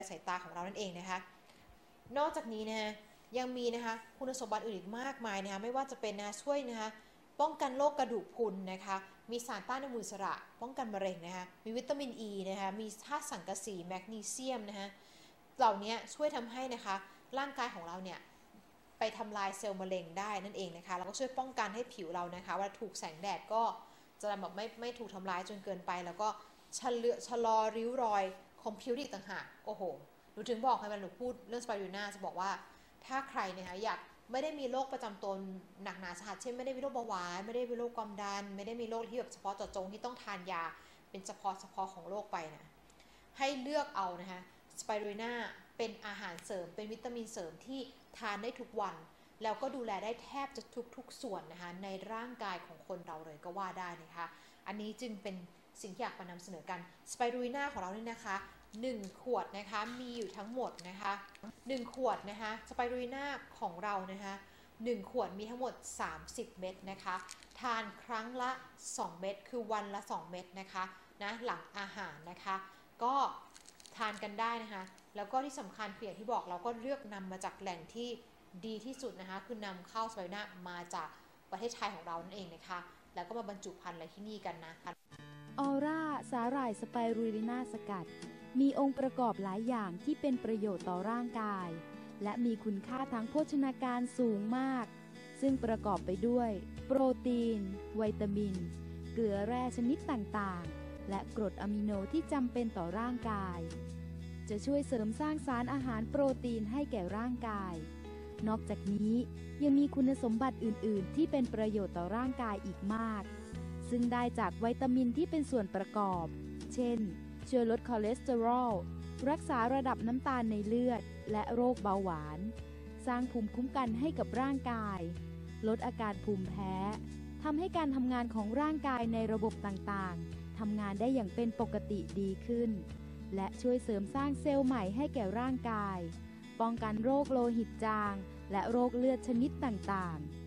สายตาของเรานั่นเองนะคะนอกจากนี้นะคะยังมีนะคะคุณสมบัติอื่นอีกมากมายนะคะไม่ว่าจะเป็นนะคะช่วยนะคะป้องกันโรคกระดูกพรุนนะคะมีสารต้านอนุมูลอิสระป้องกันมะเร็งนะคะมีวิตามินอ e ีนะคะมีธาตุสังกะสีแมกนีเซียมนะคะเหล่านี้ช่วยทำให้นะคะร่างกายของเราเนี่ยไปทำลายเซลล์มะเร็งได้นั่นเองนะคะแล้วก็ช่วยป้องกันให้ผิวเรานะคะเวลาถูกแสงแดดก็จะแบบไม่ถูกทำลายจนเกินไปแล้วก็ชะลอริ้วรอยของผิวอีกต่างหากโอ้โหหนูถึงบอกให้มันหนูพูดเรื่องสไปรูลิน่าจะบอกว่าถ้าใครนะคะอยากไม่ได้มีโรคประจำตัวหนักหนาสาหัสเช่นไม่ได้มีโรคเบาหวานไม่ได้มีโรคความดันไม่ได้มีโรคที่แบบเฉพาะเจาะจงที่ต้องทานยาเป็นเฉพาะของโรคไปนะให้เลือกเอานะคะสไปรูลิน่าเป็นอาหารเสริมเป็นวิตามินเสริมที่ทานได้ทุกวันแล้วก็ดูแลได้แทบจะทุกส่วนนะคะในร่างกายของคนเราเลยก็ว่าได้นะคะอันนี้จึงเป็นสิ่งที่อยากมานำเสนอกันสไปรูลิน่าของเราเนี่ยนะคะ1 ขวดนะคะมีอยู่ทั้งหมดนะคะ1 ขวดนะคะสไปรูลิน่าของเรานะคะ1 ขวดมีทั้งหมด30 เม็ดนะคะทานครั้งละ2 เม็ดคือวันละ2 เม็ดนะคะนะหลังอาหารนะคะก็ทานกันได้นะคะแล้วก็ที่สำคัญคืออย่างที่บอกเราก็เลือกนำมาจากแหล่งที่ดีที่สุดนะคะคือนำเข้าสไปรูลิน่ามาจากประเทศไทยของเรานั่นเองนะคะแล้วก็มาบรรจุภัณฑ์อะไรที่นี่กันนะคะออร่าสาหร่ายสไปรูลิน่าสกัดมีองค์ประกอบหลายอย่างที่เป็นประโยชน์ต่อร่างกายและมีคุณค่าทางโภชนาการสูงมากซึ่งประกอบไปด้วยโปรตีนวิตามินเกลือแร่ชนิดต่างๆและกรดอะมิโนที่จำเป็นต่อร่างกายจะช่วยเสริมสร้างสารอาหารโปรตีนให้แก่ร่างกายนอกจากนี้ยังมีคุณสมบัติอื่นๆที่เป็นประโยชน์ต่อร่างกายอีกมากซึ่งได้จากวิตามินที่เป็นส่วนประกอบเช่นช่วยลดคอเลสเตอรอลรักษาระดับน้ำตาลในเลือดและโรคเบาหวานสร้างภูมิคุ้มกันให้กับร่างกายลดอาการภูมิแพ้ทำให้การทำงานของร่างกายในระบบต่างๆทำงานได้อย่างเป็นปกติดีขึ้นและช่วยเสริมสร้างเซลล์ใหม่ให้แก่ร่างกายป้องกันโรคโลหิตจางและโรคเลือดชนิดต่างๆ